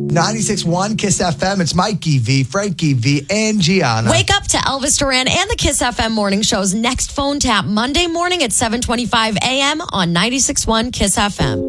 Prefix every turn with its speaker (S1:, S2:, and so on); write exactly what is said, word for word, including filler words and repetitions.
S1: ninety-six point one Kiss F M. It's Mikey V, Frankie V, and Gianna.
S2: Wake up to Elvis Duran and the Kiss F M Morning Show's next phone tap Monday morning at seven twenty-five a.m. on ninety-six point one Kiss F M.